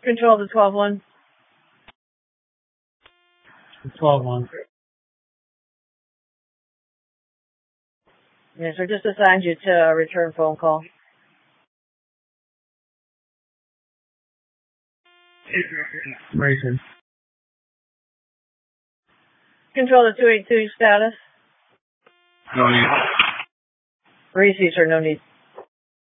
Control the 12-1. 12-1. Yes, sir. Just assigned you to a return phone call. Racing. Control the 282 status. No need. Receive, sir. No need.